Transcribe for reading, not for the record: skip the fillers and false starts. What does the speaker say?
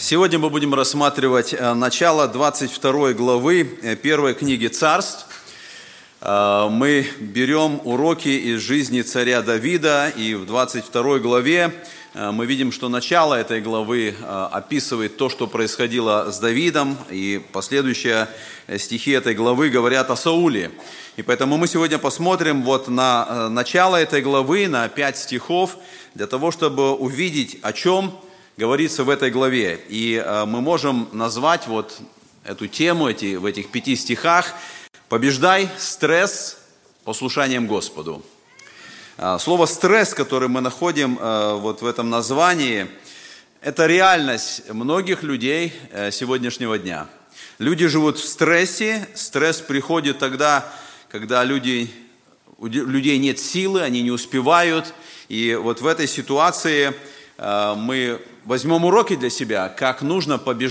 Сегодня мы будем рассматривать начало 22 главы первой книги Царств. Мы берем уроки из жизни царя Давида, и в 22 главе мы видим, что начало этой главы описывает то, что происходило с Давидом, и последующие стихи этой главы говорят о Сауле. И поэтому мы сегодня посмотрим вот на начало этой главы, на 5 стихов, для того, чтобы увидеть, о чем говорится в этой главе. И мы можем назвать вот эту тему в этих 5 стихах «Побеждай стресс послушанием Господу». Слово «стресс», которое мы находим вот в этом названии, это реальность многих людей сегодняшнего дня. Люди живут в стрессе, стресс приходит тогда, когда у людей нет силы, они не успевают. И вот в этой ситуации мы возьмем уроки для себя, как нужно побеждать